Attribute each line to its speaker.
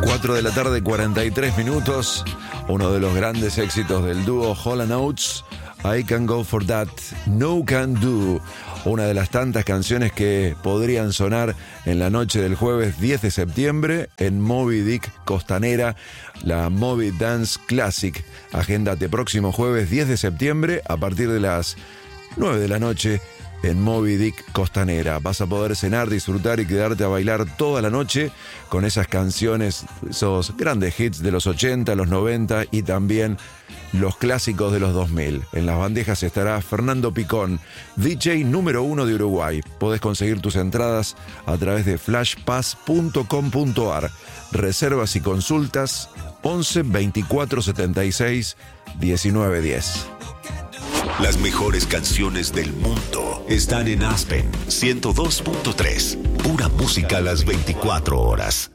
Speaker 1: 4 de la tarde, 43 minutos. Uno de los grandes éxitos del dúo Hall & Oates, I Can Go For That, No Can Do. Una de las tantas canciones que podrían sonar en la noche del jueves 10 de septiembre en Moby Dick Costanera, la Moby Dance Classic. Agéndate próximo jueves 10 de septiembre a partir de las 9 de la noche en Moby Dick Costanera. Vas a poder cenar, disfrutar y quedarte a bailar toda la noche con esas canciones, esos grandes hits de los 80, los 90 y también los clásicos de los 2000. En las bandejas estará Fernando Picón, DJ número 1 de Uruguay. Podés conseguir tus entradas a través de flashpass.com.ar. Reservas y consultas 11 24 76 19 10.
Speaker 2: Las mejores canciones del mundo están en Aspen 102.3. Pura música a las 24 horas.